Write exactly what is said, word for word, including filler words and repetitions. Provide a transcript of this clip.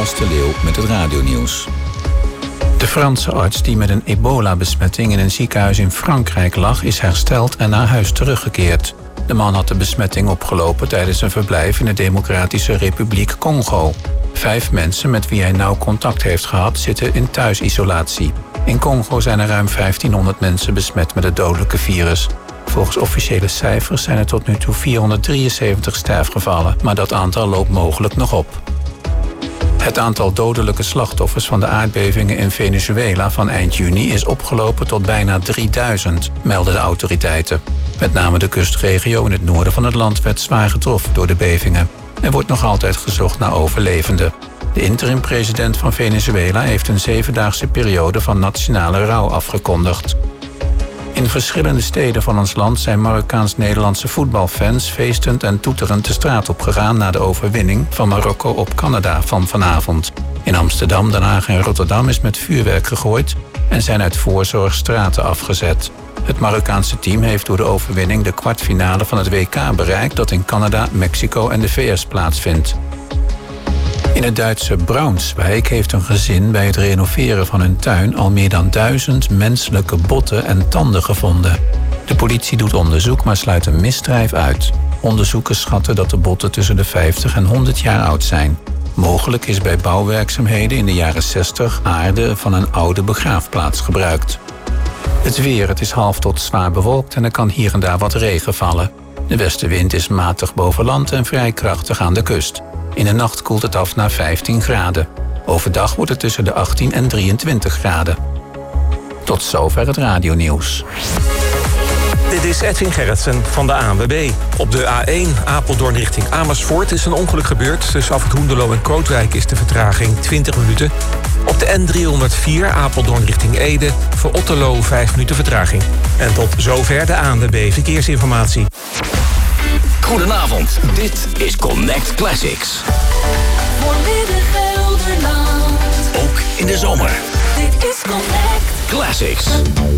Thomas de Leeuw met het radionieuws. De Franse arts die met een ebola-besmetting in een ziekenhuis in Frankrijk lag, is hersteld en naar huis teruggekeerd. De man had de besmetting opgelopen tijdens een verblijf in de Democratische Republiek Congo. Vijf mensen met wie hij nauw contact heeft gehad zitten in thuisisolatie. In Congo zijn er ruim vijftienhonderd mensen besmet met het dodelijke virus. Volgens officiële cijfers zijn er tot nu toe vierhonderddrieënzeventig sterfgevallen, maar dat aantal loopt mogelijk nog op. Het aantal dodelijke slachtoffers van de aardbevingen in Venezuela van eind juni is opgelopen tot bijna drieduizend, melden de autoriteiten. Met name de kustregio in het noorden van het land werd zwaar getroffen door de bevingen. Er wordt nog altijd gezocht naar overlevenden. De interim-president van Venezuela heeft een zevendaagse periode van nationale rouw afgekondigd. In verschillende steden van ons land zijn Marokkaans-Nederlandse voetbalfans feestend en toeterend de straat opgegaan na de overwinning van Marokko op Canada van vanavond. In Amsterdam, Den Haag en Rotterdam is met vuurwerk gegooid en zijn uit voorzorg straten afgezet. Het Marokkaanse team heeft door de overwinning de kwartfinale van het W K bereikt dat in Canada, Mexico en de V S plaatsvindt. In het Duitse Braunschweig heeft een gezin bij het renoveren van hun tuin al meer dan duizend menselijke botten en tanden gevonden. De politie doet onderzoek, maar sluit een misdrijf uit. Onderzoekers schatten dat de botten tussen de vijftig en honderd jaar oud zijn. Mogelijk is bij bouwwerkzaamheden in de jaren zestig aarde van een oude begraafplaats gebruikt. Het weer, het is half tot zwaar bewolkt en er kan hier en daar wat regen vallen. De westenwind is matig boven land en vrij krachtig aan de kust. In de nacht koelt het af naar vijftien graden. Overdag wordt het tussen de achttien en drieëntwintig graden. Tot zover het radionieuws. Dit is Edwin Gerritsen van de A N W B. Op de A één Apeldoorn richting Amersfoort is een ongeluk gebeurd. Tussen Afrit Hoenderloo en Kootwijk is de vertraging twintig minuten. Op de N driehonderdvier Apeldoorn richting Ede voor Otterlo vijf minuten vertraging. En tot zover de A N W B Verkeersinformatie. Goedenavond, dit is Connect Classics. Voor Midden-Gelderland. Ook in de zomer. Dit is Connect Classics.